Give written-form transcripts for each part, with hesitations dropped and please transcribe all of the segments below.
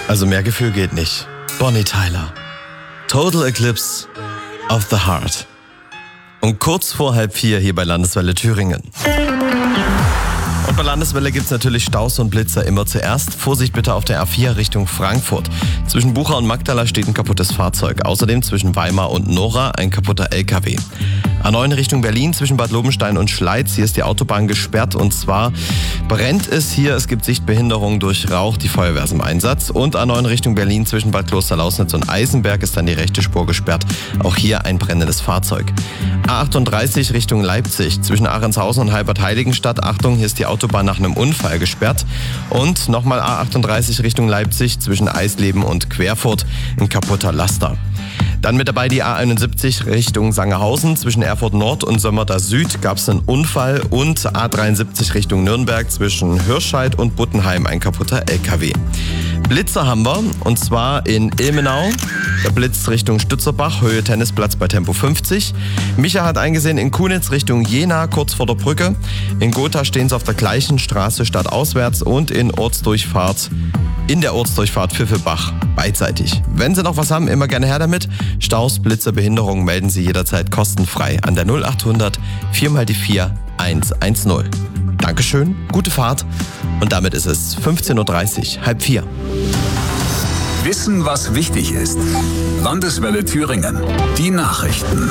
Also mehr Gefühl geht nicht. Bonnie Tyler. Total Eclipse of the Heart. Und kurz vor 3:30 hier bei Landeswelle Thüringen. Und bei Landeswelle gibt es natürlich Staus und Blitzer immer zuerst. Vorsicht bitte auf der A4 Richtung Frankfurt. Zwischen Bucha und Magdala steht ein kaputtes Fahrzeug. Außerdem zwischen Weimar und Nora ein kaputter LKW. A9 Richtung Berlin zwischen Bad Lobenstein und Schleiz. Hier ist die Autobahn gesperrt und zwar brennt es hier. Es gibt Sichtbehinderung durch Rauch. Die Feuerwehr ist im Einsatz. Und A9 Richtung Berlin zwischen Bad Klosterlausnitz und Eisenberg ist dann die rechte Spur gesperrt. Auch hier ein brennendes Fahrzeug. A38 Richtung Leipzig zwischen Ahrendshausen und Halbert-Heiligenstadt. Achtung, hier ist die Autobahn nach einem Unfall gesperrt. Und nochmal A38 Richtung Leipzig zwischen Eisleben und Querfurt ein kaputter Laster. Dann mit dabei die A71 Richtung Sangerhausen. Zwischen Erfurt Nord und Sömmerda Süd gab es einen Unfall. Und A73 Richtung Nürnberg zwischen Hirscheid und Buttenheim ein kaputter LKW. Blitzer haben wir, und zwar in Ilmenau. Der blitzt Richtung Stützerbach, Höhe Tennisplatz bei Tempo 50. Micha hat eingesehen in Kunitz Richtung Jena, kurz vor der Brücke. In Gotha stehen sie auf der gleichen Straße stadtauswärts und in der Ortsdurchfahrt Pfiffelbach beidseitig. Wenn Sie noch was haben, immer gerne her damit. Staus, Blitzer, Behinderungen melden Sie jederzeit kostenfrei an der 0800 4x4 110. Dankeschön, gute Fahrt und damit ist es 15:30 Uhr, 3:30. Wissen, was wichtig ist. Landeswelle Thüringen. Die Nachrichten.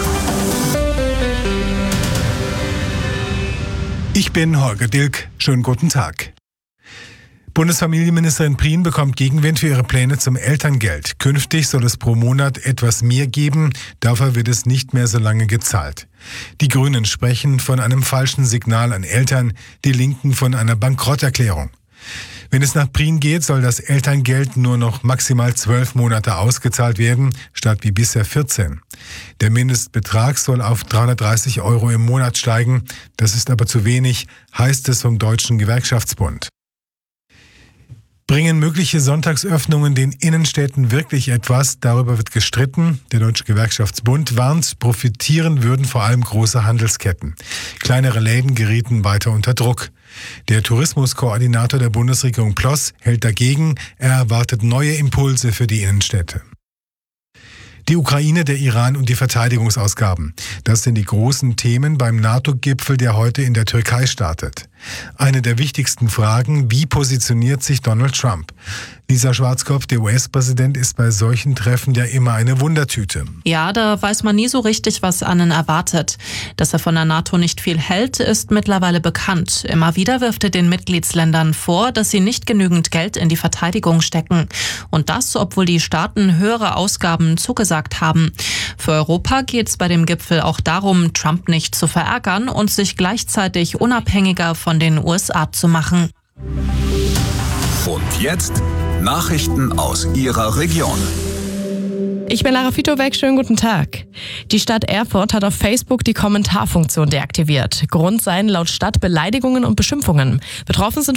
Ich bin Holger Dilk. Schönen guten Tag. Bundesfamilienministerin Prien bekommt Gegenwind für ihre Pläne zum Elterngeld. Künftig soll es pro Monat etwas mehr geben, dafür wird es nicht mehr so lange gezahlt. Die Grünen sprechen von einem falschen Signal an Eltern, die Linken von einer Bankrotterklärung. Wenn es nach Prien geht, soll das Elterngeld nur noch maximal 12 Monate ausgezahlt werden, statt wie bisher 14. Der Mindestbetrag soll auf 330 € im Monat steigen. Das ist aber zu wenig, heißt es vom Deutschen Gewerkschaftsbund. Bringen mögliche Sonntagsöffnungen den Innenstädten wirklich etwas? Darüber wird gestritten. Der Deutsche Gewerkschaftsbund warnt, profitieren würden vor allem große Handelsketten. Kleinere Läden gerieten weiter unter Druck. Der Tourismuskoordinator der Bundesregierung Ploss hält dagegen. Er erwartet neue Impulse für die Innenstädte. Die Ukraine, der Iran und die Verteidigungsausgaben. Das sind die großen Themen beim NATO-Gipfel, der heute in der Türkei startet. Eine der wichtigsten Fragen, wie positioniert sich Donald Trump? Lisa Schwarzkopf, der US-Präsident, ist bei solchen Treffen ja immer eine Wundertüte. Ja, da weiß man nie so richtig, was einen erwartet. Dass er von der NATO nicht viel hält, ist mittlerweile bekannt. Immer wieder wirft er den Mitgliedsländern vor, dass sie nicht genügend Geld in die Verteidigung stecken. Und das, obwohl die Staaten höhere Ausgaben zugesagt haben. Für Europa geht es bei dem Gipfel auch darum, Trump nicht zu verärgern und sich gleichzeitig unabhängiger von den USA zu machen. Und jetzt Nachrichten aus Ihrer Region. Ich bin Lara Fitowek, schönen guten Tag. Die Stadt Erfurt hat auf Facebook die Kommentarfunktion deaktiviert. Grund seien laut Stadt Beleidigungen und Beschimpfungen. Betroffen sind